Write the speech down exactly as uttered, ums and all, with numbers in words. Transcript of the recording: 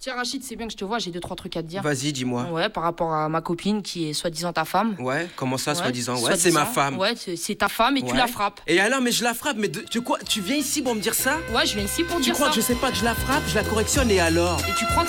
Tiens, Rachid, c'est bien que je te vois, j'ai deux, trois trucs à te dire. Vas-y, dis-moi. Ouais, par rapport à ma copine qui est soi-disant ta femme. Ouais, comment ça, Ouais, soi-disant? Ouais, soi-disant. c'est ma femme. Ouais, c'est c'est ta femme et tu Ouais. la frappes. Et alors, mais je la frappe, mais de- tu quoi? Tu viens ici pour me dire ça? Ouais, je viens ici pour Tu dire crois ça. que je sais pas que je la frappe, je la correctionne et alors? Et tu crois que